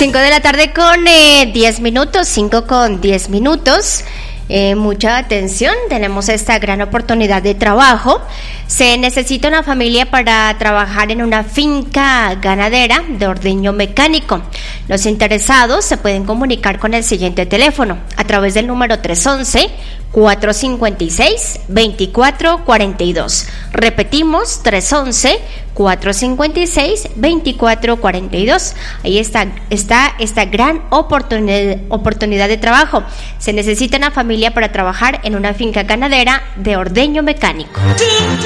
5 de la tarde con 10 minutos, 5 con 10 minutos. Mucha atención, tenemos esta gran oportunidad de trabajo. Se necesita una familia para trabajar en una finca ganadera de ordeño mecánico. Los interesados se pueden comunicar con el siguiente teléfono a través del número 311-456-2442. Repetimos, 311-456-2442. Ahí está esta gran oportunidad de trabajo. Se necesita una familia para trabajar en una finca ganadera de ordeño mecánico.